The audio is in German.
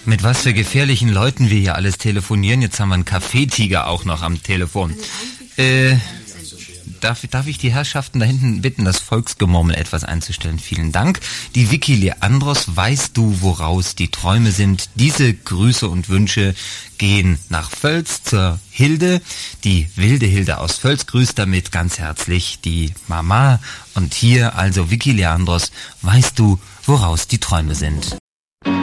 Mit was für gefährlichen Leuten wir hier alles telefonieren. Jetzt haben wir einen Kaffeetiger auch noch am Telefon. Darf ich die Herrschaften da hinten bitten, das Volksgemurmel etwas einzustellen? Vielen Dank. Die Vicky Leandros, weißt du, woraus die Träume sind? Diese Grüße und Wünsche gehen nach Völs zur Hilde. Die wilde Hilde aus Völs grüßt damit ganz herzlich die Mama. Und hier also Vicky Leandros, weißt du, woraus die Träume sind?